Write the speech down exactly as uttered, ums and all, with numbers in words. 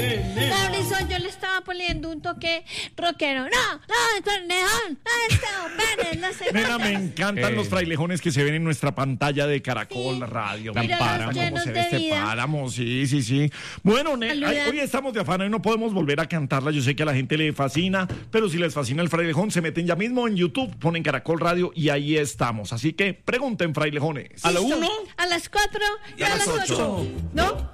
Mauricio, yo le estaba poniendo un toque rockero. No, no, Frailejón, no, Esteban Pérez, no sé. Nena, me encantan Eh. los frailejones que se ven en nuestra pantalla de Caracol Sí. Radio. Mira Me los páramo, llenos cómo se ve de este vida. páramo, sí, sí, sí. Bueno, ne- Saludan. ay, hoy estamos de afán, hoy no podemos volver a cantarla. Yo sé que a la gente le fascina, pero si les fascina el frailejón, se meten ya mismo en YouTube, ponen Caracol Radio y ahí estamos. Así que pregunten, frailejones. A la Listo. uno A las cuatro y, y a las ocho. ¿No?